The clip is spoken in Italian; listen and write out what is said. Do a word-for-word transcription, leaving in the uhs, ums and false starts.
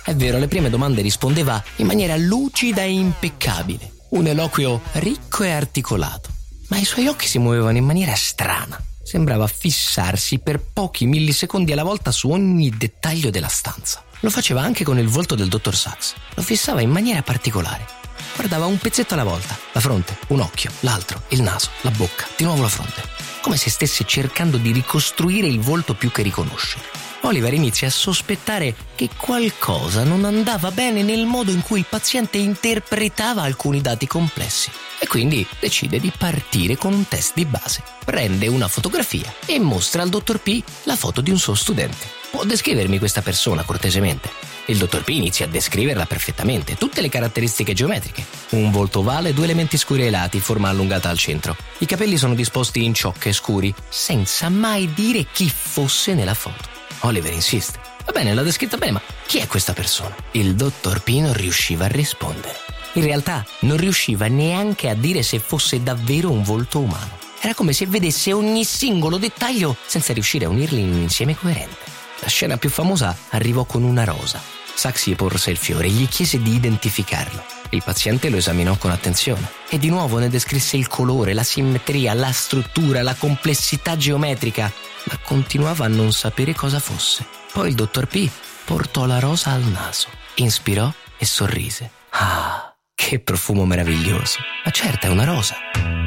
È vero, alle prime domande rispondeva in maniera lucida e impeccabile, un eloquio ricco e articolato, ma i suoi occhi si muovevano in maniera strana. Sembrava fissarsi per pochi millisecondi alla volta su ogni dettaglio della stanza. Lo faceva anche con il volto del dottor Sachs. Lo fissava in maniera particolare. Guardava un pezzetto alla volta, la fronte, un occhio, l'altro, il naso, la bocca, di nuovo la fronte, come se stesse cercando di ricostruire il volto più che riconoscere. Oliver inizia a sospettare che qualcosa non andava bene nel modo in cui il paziente interpretava alcuni dati complessi e quindi decide di partire con un test di base. Prende una fotografia e mostra al dottor P la foto di un suo studente. Può descrivermi questa persona cortesemente? Il dottor P inizia a descriverla perfettamente, tutte le caratteristiche geometriche. Un volto ovale, due elementi scuri ai lati, forma allungata al centro. I capelli sono disposti in ciocche scuri, senza mai dire chi fosse nella foto. Oliver insiste. Va bene, l'ha descritta bene, ma chi è questa persona? Il dottor P non riusciva a rispondere. In realtà non riusciva neanche a dire se fosse davvero un volto umano. Era come se vedesse ogni singolo dettaglio senza riuscire a unirli in un insieme coerente. La scena più famosa arrivò con una rosa. Sachs gli porse il fiore e gli chiese di identificarlo. Il paziente lo esaminò con attenzione e di nuovo ne descrisse il colore, la simmetria, la struttura, la complessità geometrica, ma continuava a non sapere cosa fosse. Poi il dottor P portò la rosa al naso, inspirò e sorrise. Ah, che profumo meraviglioso! Ma certo, è una rosa.